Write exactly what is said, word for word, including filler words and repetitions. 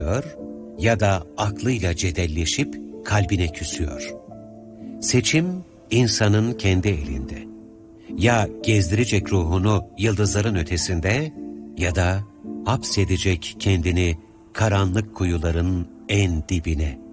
ya da aklıyla cedelleşip kalbine küsüyor. Seçim insanın kendi elinde. Ya gezdirecek ruhunu yıldızların ötesinde ya da hapsedecek kendini karanlık kuyuların en dibine.